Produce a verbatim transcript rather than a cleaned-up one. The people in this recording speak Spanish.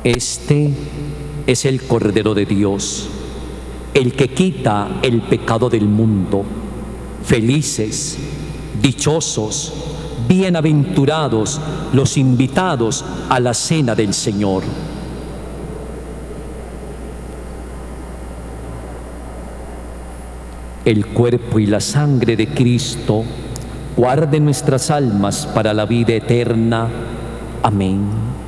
Este es el Cordero de Dios, el que quita el pecado del mundo. Felices, dichosos, bienaventurados los invitados a la cena del Señor. El cuerpo y la sangre de Cristo guarden nuestras almas para la vida eterna. Amén.